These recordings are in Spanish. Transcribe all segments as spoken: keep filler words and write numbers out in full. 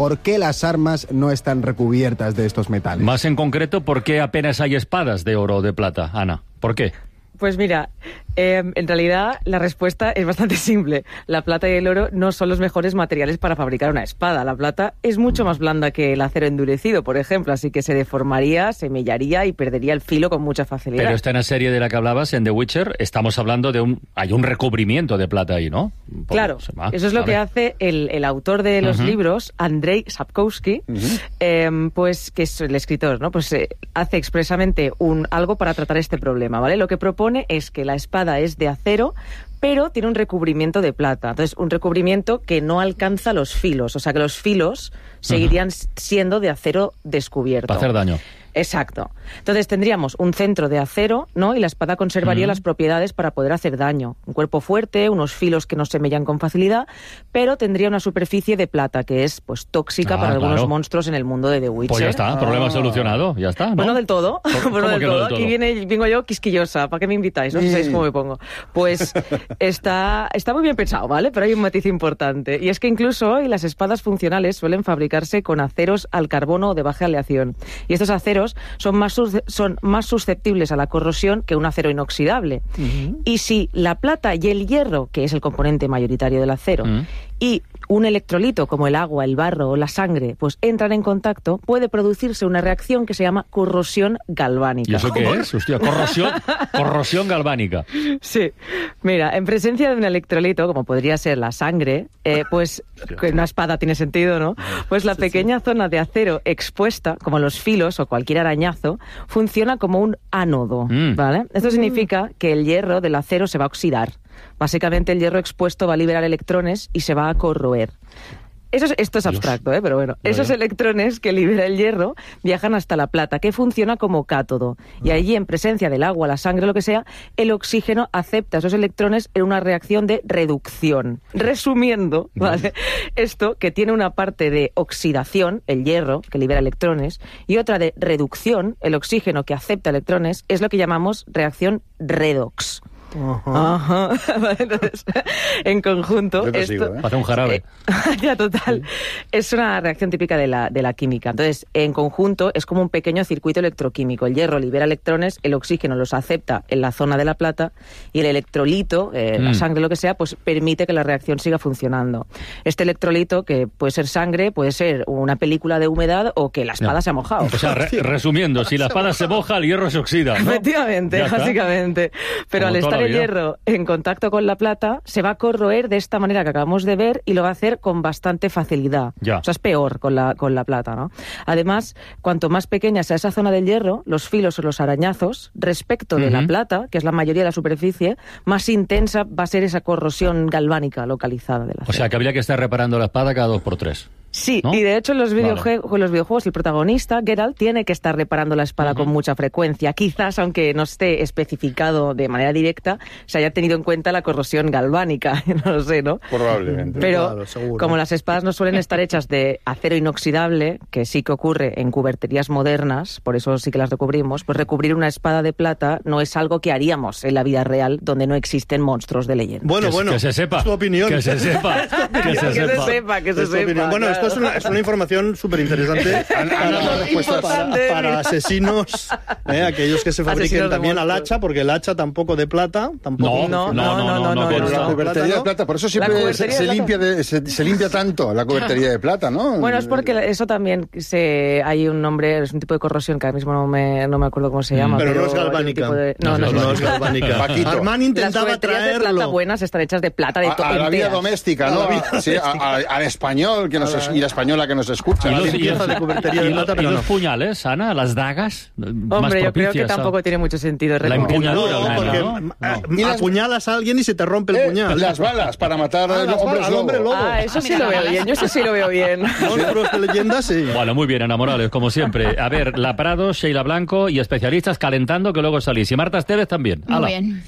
¿Por qué las armas no están recubiertas de estos metales? Más en concreto, ¿por qué apenas hay espadas de oro o de plata, Ana? ¿Por qué? Pues mira, eh, en realidad la respuesta es bastante simple. La plata y el oro no son los mejores materiales para fabricar una espada. La plata es mucho más blanda que el acero endurecido, por ejemplo, así que se deformaría, se mellaría y perdería el filo con mucha facilidad. Pero esta en la serie de la que hablabas, en The Witcher, estamos hablando de un... hay un recubrimiento de plata ahí, ¿no? Por, claro, va, eso es lo ¿vale? que hace el, el autor de los uh-huh. libros, Andrei Sapkowski, uh-huh. eh, pues que es el escritor, ¿no? Pues eh, hace expresamente un algo para tratar este problema, ¿vale? Lo que propone es que la espada es de acero, pero tiene un recubrimiento de plata. Entonces, un recubrimiento que no alcanza los filos. O sea, que los filos seguirían uh-huh. siendo de acero descubierto. Para hacer daño. Exacto. Entonces tendríamos un centro de acero, ¿no? Y la espada conservaría uh-huh. las propiedades para poder hacer daño. Un cuerpo fuerte, unos filos que no se mellan con facilidad, pero tendría una superficie de plata que es pues tóxica ah, para claro. algunos monstruos en el mundo de The Witcher. Pues ya está, ah. problema solucionado, ya está, ¿no? Pues no del todo. ¿Cómo, pues no del, que todo? no del todo. Aquí viene, vengo yo quisquillosa. ¿Para qué me invitáis? No sí. sabéis cómo me pongo. Pues está, está muy bien pensado, ¿vale? Pero hay un matiz importante. Y es que incluso hoy las espadas funcionales suelen fabricarse con aceros al carbono de baja aleación. Y estos aceros son más son más susceptibles a la corrosión que un acero inoxidable. Uh-huh. Y si la plata y el hierro, que es el componente mayoritario del acero, uh-huh. y un electrolito como el agua, el barro o la sangre, pues entran en contacto, puede producirse una reacción que se llama corrosión galvánica. ¿Y eso qué es? Hostia, corrosión, corrosión galvánica. Sí. Mira, en presencia de un electrolito, como podría ser la sangre, eh, pues una espada tiene sentido, ¿no? Pues la pequeña zona de acero expuesta, como los filos o cualquier arañazo, funciona como un ánodo, mm. ¿vale? Esto significa que el hierro del acero se va a oxidar. Básicamente el hierro expuesto va a liberar electrones y se va a corroer. Eso es, esto es abstracto, ¿eh? Pero bueno, vale. Esos electrones que libera el hierro viajan hasta la plata, que funciona como cátodo. Y allí, en presencia del agua, la sangre, lo que sea, el oxígeno acepta esos electrones en una reacción de reducción. Resumiendo, ¿vale? Esto, que tiene una parte de oxidación, el hierro, que libera electrones, y otra de reducción, el oxígeno que acepta electrones, es lo que llamamos reacción redox. Ajá. Ajá. Entonces, en conjunto, esto sigo, ¿eh? Hace un jarabe. Eh, ya, total. Es una reacción típica de la, de la química. Entonces, en conjunto, es como un pequeño circuito electroquímico. El hierro libera electrones, el oxígeno los acepta en la zona de la plata y el electrolito, eh, mm. la sangre, lo que sea, pues permite que la reacción siga funcionando. Este electrolito, que puede ser sangre, puede ser una película de humedad o que la espada no. se ha mojado. O sea, re resumiendo, si la espada se moja, el hierro se oxida, ¿no? Efectivamente, básicamente. Pero como al estar el hierro en contacto con la plata, se va a corroer de esta manera que acabamos de ver y lo va a hacer con bastante facilidad. Ya. O sea, es peor con la, con la plata, ¿no? Además, cuanto más pequeña sea esa zona del hierro, los filos o los arañazos, respecto de uh-huh. la plata, que es la mayoría de la superficie, más intensa va a ser esa corrosión galvánica localizada de la O sea, que habría que estar reparando la espada cada dos por tres. Sí, ¿no? Y de hecho en los, videojue vale. los videojuegos el protagonista, Geralt, tiene que estar reparando la espada uh-huh. con mucha frecuencia. Quizás, aunque no esté especificado de manera directa, se haya tenido en cuenta la corrosión galvánica, no lo sé, ¿no? Probablemente. Pero claro, seguro. Como las espadas no suelen estar hechas de acero inoxidable, que sí que ocurre en cuberterías modernas, por eso sí que las recubrimos, pues recubrir una espada de plata no es algo que haríamos en la vida real, donde no existen monstruos de leyenda. Bueno, que, bueno, que se sepa. Es tu opinión. Que se sepa. que se que sepa. se sepa, que se es tu sepa. Opinión. Bueno, claro. esto es una, es una información súper interesante para, para, para asesinos, ¿eh? Aquellos que se fabriquen también al hacha, porque el hacha tampoco de plata, tampoco. No, no, no, no, no, no, pero no, la no. cubertería de plata, por eso siempre se, se limpia de, se, se limpia tanto la cubertería de plata, ¿no? Bueno, es porque eso también se hay un nombre, es un tipo de corrosión que ahora mismo no me, no me acuerdo cómo se llama. Pero, pero no es galvánica. De... No, no, no, no, no es galvánica. Paquito. Armán intentaba Las cuberterías traerlo. de plata buenas están hechas de plata de a, a la vida doméstica, ¿no? A, sí, a, a, al español que nos, y la española que nos escucha. Y los, y los, de cubertería y de plata, los, pero y no. los puñales, Ana, las dagas. Hombre, yo creo que tampoco ¿sabes? Tiene mucho sentido. La empuñadura, no, Ana, porque ¿no? no. Y apuñalas a alguien y se te rompe el eh, puñal. Las balas para matar ah, a los hombres al hombre lobo. Ah, eso ah, sí lo veo bien. Yo eso sí lo veo bien. Monstruos de leyenda, sí. Bueno, muy bien, Ana Morales, como siempre. A ver, La Prado, Sheila Blanco y especialistas calentando que luego salís. Y Marta Esteves también. Muy ¡Hala! bien.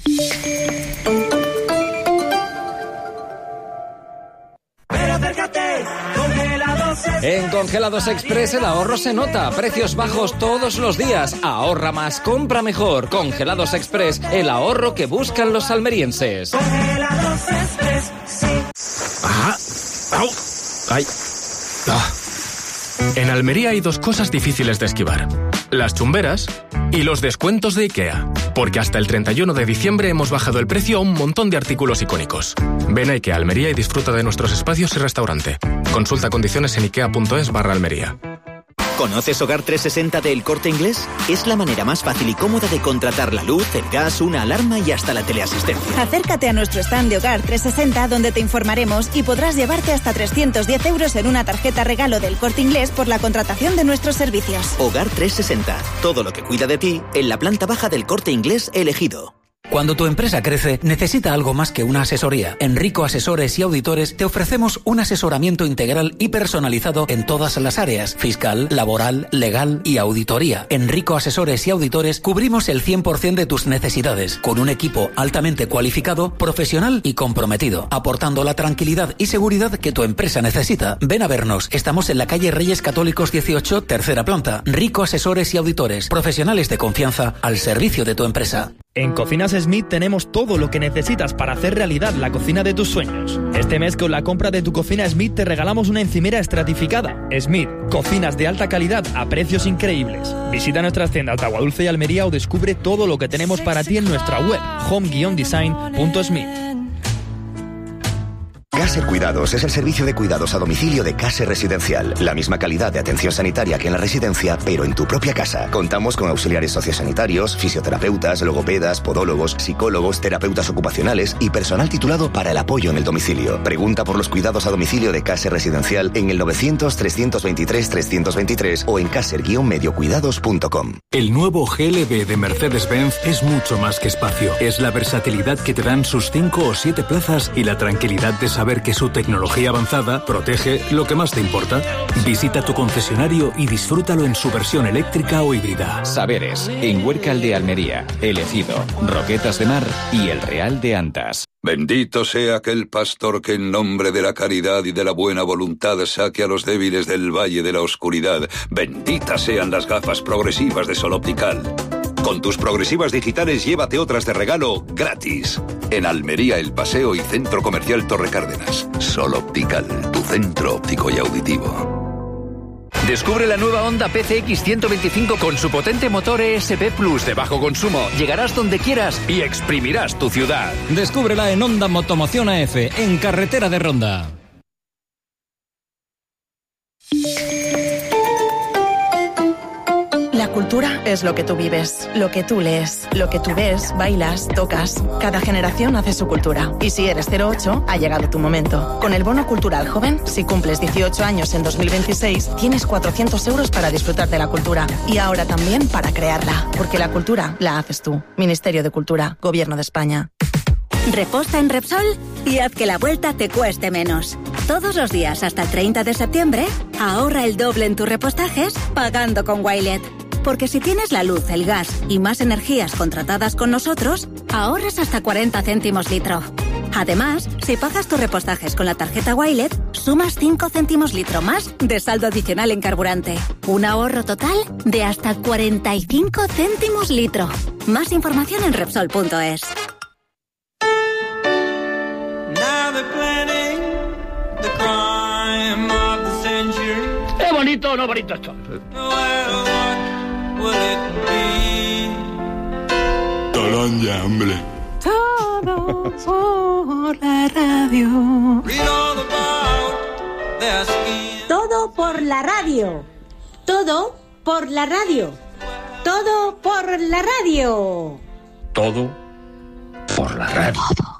En Congelados Express el ahorro se nota. Precios bajos todos los días. Ahorra más, compra mejor. Congelados Express, el ahorro que buscan los almerienses. Congelados Express, sí. Ajá. Au. Ay. Ah. En Almería hay dos cosas difíciles de esquivar: las chumberas y los descuentos de IKEA. Porque hasta el treinta y uno de diciembre hemos bajado el precio a un montón de artículos icónicos. Ven a IKEA Almería y disfruta de nuestros espacios y restaurante. Consulta condiciones en ikea.es barra Almería. ¿Conoces Hogar trescientos sesenta de El Corte Inglés? Es la manera más fácil y cómoda de contratar la luz, el gas, una alarma y hasta la teleasistencia. Acércate a nuestro stand de Hogar trescientos sesenta donde te informaremos y podrás llevarte hasta trescientos diez euros en una tarjeta regalo del Corte Inglés por la contratación de nuestros servicios. Hogar trescientos sesenta. Todo lo que cuida de ti en la planta baja del Corte Inglés elegido. Cuando tu empresa crece, necesita algo más que una asesoría. En Rico Asesores y Auditores te ofrecemos un asesoramiento integral y personalizado en todas las áreas: fiscal, laboral, legal y auditoría. En Rico Asesores y Auditores cubrimos el cien por ciento de tus necesidades, con un equipo altamente cualificado, profesional y comprometido, aportando la tranquilidad y seguridad que tu empresa necesita. Ven a vernos. Estamos en la calle Reyes Católicos dieciocho, tercera planta. Rico Asesores y Auditores, profesionales de confianza al servicio de tu empresa. En Cocinas Smith tenemos todo lo que necesitas para hacer realidad la cocina de tus sueños. Este mes con la compra de tu cocina Smith te regalamos una encimera estratificada. Smith, cocinas de alta calidad a precios increíbles. Visita nuestras tiendas de Aguadulce y Almería o descubre todo lo que tenemos para ti en nuestra web home guion design punto smith. Caser Cuidados es el servicio de cuidados a domicilio de Caser Residencial. La misma calidad de atención sanitaria que en la residencia, pero en tu propia casa. Contamos con auxiliares sociosanitarios, fisioterapeutas, logopedas, podólogos, psicólogos, terapeutas ocupacionales y personal titulado para el apoyo en el domicilio. Pregunta por los cuidados a domicilio de Caser Residencial en el novecientos, trescientos veintitrés, trescientos veintitrés o en caser guion medio cuidados punto com. El nuevo G L B de Mercedes-Benz es mucho más que espacio. Es la versatilidad que te dan sus cinco o siete plazas y la tranquilidad de saber que su tecnología avanzada protege lo que más te importa. Visita tu concesionario y disfrútalo en su versión eléctrica o híbrida. Saberes, en Huércal de Almería, El Ejido, Roquetas de Mar y El Real de Antas. Bendito sea aquel pastor que en nombre de la caridad y de la buena voluntad saque a los débiles del valle de la oscuridad. Benditas sean las gafas progresivas de Sol Optical. Con tus progresivas digitales llévate otras de regalo gratis. En Almería, El Paseo y Centro Comercial Torre Cárdenas. Sol Optical, tu centro óptico y auditivo. Descubre la nueva Honda P C X ciento veinticinco con su potente motor E S P Plus de bajo consumo. Llegarás donde quieras y exprimirás tu ciudad. Descúbrela en Honda Motomoción A F, en Carretera de Ronda. La cultura es lo que tú vives, lo que tú lees, lo que tú ves, bailas, tocas. Cada generación hace su cultura. Y si eres cero ocho, ha llegado tu momento. Con el Bono Cultural Joven, si cumples dieciocho años en dos mil veintiséis, tienes cuatrocientos euros para disfrutar de la cultura. Y ahora también para crearla. Porque la cultura la haces tú. Ministerio de Cultura, Gobierno de España. Reposta en Repsol y haz que la vuelta te cueste menos. Todos los días hasta el treinta de septiembre, ahorra el doble en tus repostajes pagando con Wilet. Porque si tienes la luz, el gas y más energías contratadas con nosotros, ahorras hasta cuarenta céntimos litro. Además, si pagas tus repostajes con la tarjeta Wilet, sumas cinco céntimos litro más de saldo adicional en carburante. Un ahorro total de hasta cuarenta y cinco céntimos litro. Más información en Repsol punto es. ¡Qué bonito, no bonito esto! Tolondia, hombre. Todo por la radio. Todo por la radio. Todo por la radio. Todo por la radio. Todo por la radio.